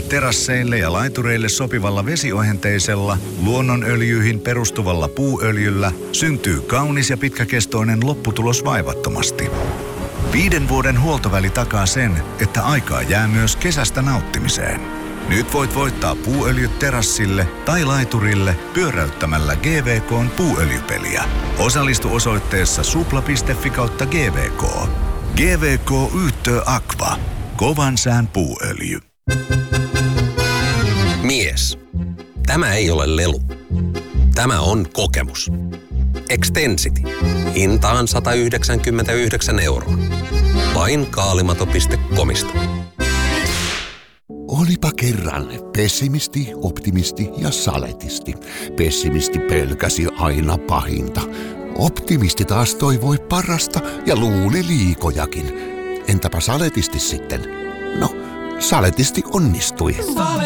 terasseille ja laitureille sopivalla vesiohenteisella, luonnonöljyihin perustuvalla puuöljyllä syntyy kaunis ja pitkäkestoinen lopputulos vaivattomasti. 5 vuoden huoltoväli takaa sen, että aikaa jää myös kesästä nauttimiseen. Nyt voit voittaa puuöljyt terassille tai laiturille pyöräyttämällä GVK:n puuöljypeliä. Osallistu osoitteessa supla.fi/GVK. GVK Yhtö Aqua. Kovan sään puuöljy. Mies. Tämä ei ole lelu. Tämä on kokemus. Extensity. Hintaan 199 €. Vain kaalimato.comista. Olipa kerran pessimisti, optimisti ja saletisti. Pessimisti pelkäsi aina pahinta. Optimisti taas toivoi parasta ja luuli liikojakin. Entäpä saletisti sitten? No, saletisti onnistui.